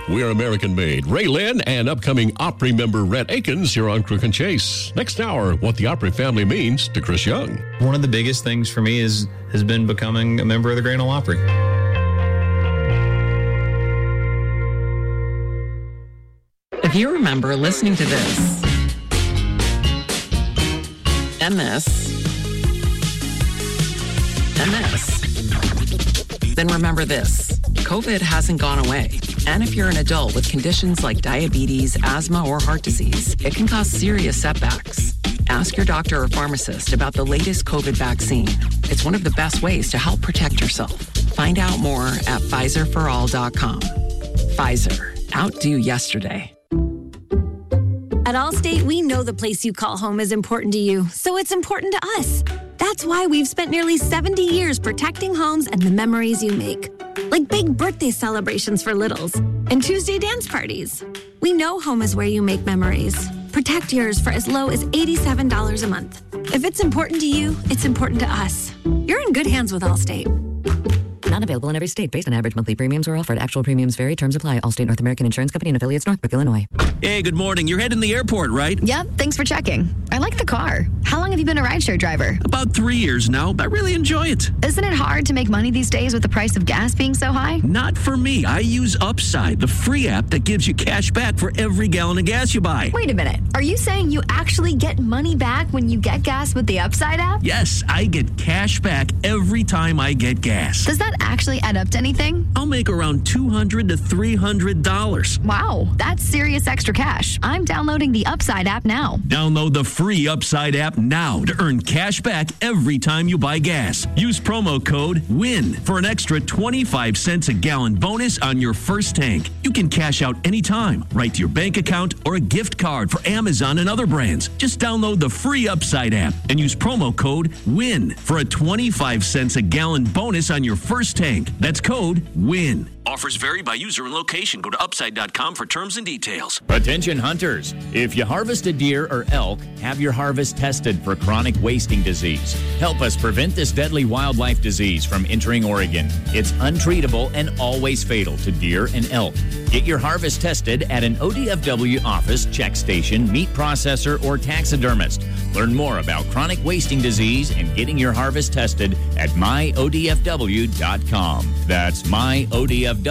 We're American Made. Ray Lynn and upcoming Opry member Rhett Akins here on Crook and Chase. Next hour, what the Opry family means to Chris Young. One of the biggest things for me has been becoming a member of the Grand Ole Opry. If you remember listening to this and this and this, then remember this. COVID hasn't gone away. And if you're an adult with conditions like diabetes, asthma, or heart disease, it can cause serious setbacks. Ask your doctor or pharmacist about the latest COVID vaccine. It's one of the best ways to help protect yourself. Find out more at PfizerForAll.com. Pfizer. Outdo yesterday. At Allstate, we know the place you call home is important to you, so it's important to us. That's why we've spent nearly 70 years protecting homes and the memories you make. Like big birthday celebrations for littles and Tuesday dance parties. We know home is where you make memories. Protect yours for as low as $87 a month. If it's important to you, it's important to us. You're in good hands with Allstate. Not available in every state based on average monthly premiums or offered. Actual premiums vary. Terms apply. Allstate North American Insurance Company and affiliates, Northbrook, Illinois. Hey, good morning. You're heading to the airport, right? Yep, thanks for checking. I like the car. How long have you been a rideshare driver? About 3 years now. I really enjoy it. Isn't it hard to make money these days with the price of gas being so high? Not for me. I use Upside, the free app that gives you cash back for every gallon of gas you buy. Wait a minute. Are you saying you actually get money back when you get gas with the Upside app? Yes, I get cash back every time I get gas. Does that actually add up to anything? I'll make around $200 to $300. Wow, that's serious extra cash. I'm downloading the Upside app now. Download the free Upside app now to earn cash back every time you buy gas. Use promo code WIN for an extra 25 cents a gallon bonus on your first tank. You can cash out anytime, right to your bank account or a gift card for Amazon and other brands. Just download the free Upside app and use promo code WIN for a 25 cents a gallon bonus on your first tank. That's code WIN. Offers vary by user and location. Go to upside.com for terms and details. Attention hunters. If you harvest a deer or elk, have your harvest tested for chronic wasting disease. Help us prevent this deadly wildlife disease from entering Oregon. It's untreatable and always fatal to deer and elk. Get your harvest tested at an ODFW office, check station, meat processor, or taxidermist. Learn more about chronic wasting disease and getting your harvest tested at myodfw.com. That's myodfw.com.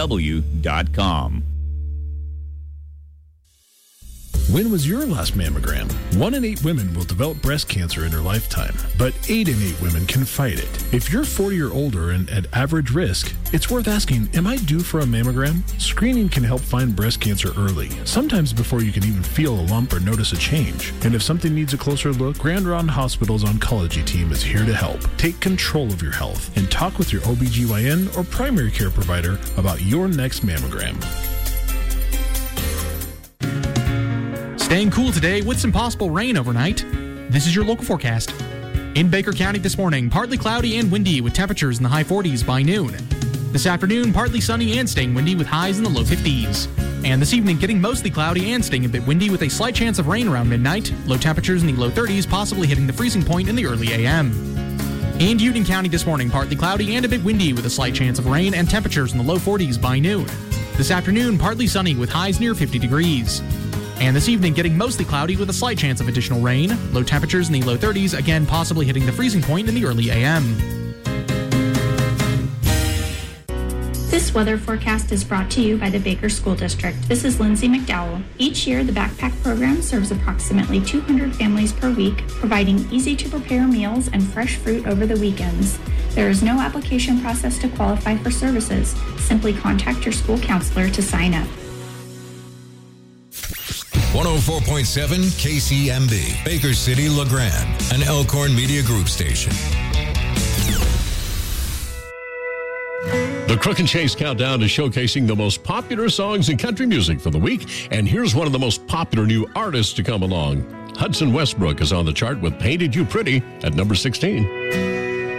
When was your last mammogram? 1 in 8 women will develop breast cancer in their lifetime, but 8 in 8 women can fight it. If you're 40 or older and at average risk, it's worth asking, am I due for a mammogram? Screening can help find breast cancer early, sometimes before you can even feel a lump or notice a change. And if something needs a closer look, Grand Ronde Hospital's oncology team is here to help. Take control of your health and talk with your OBGYN or primary care provider about your next mammogram. Staying cool today with some possible rain overnight. This is your local forecast. In Baker County this morning, partly cloudy and windy with temperatures in the high 40s by noon. This afternoon, partly sunny and staying windy with highs in the low 50s. And this evening, getting mostly cloudy and staying a bit windy with a slight chance of rain around midnight. Low temperatures in the low 30s, possibly hitting the freezing point in the early a.m. In Union County this morning, partly cloudy and a bit windy with a slight chance of rain and temperatures in the low 40s by noon. This afternoon, partly sunny with highs near 50 degrees. And this evening, getting mostly cloudy with a slight chance of additional rain. Low temperatures in the low 30s, again possibly hitting the freezing point in the early a.m. This weather forecast is brought to you by the Baker School District. This is Lindsay McDowell. Each year, the Backpack Program serves approximately 200 families per week, providing easy-to-prepare meals and fresh fruit over the weekends. There is no application process to qualify for services. Simply contact your school counselor to sign up. 104.7 KCMB, Baker City, LeGrand, an Elkhorn Media Group station. The Crook and Chase Countdown is showcasing the most popular songs in country music for the week. And here's one of the most popular new artists to come along. Hudson Westbrook is on the chart with Painted You Pretty at number 16.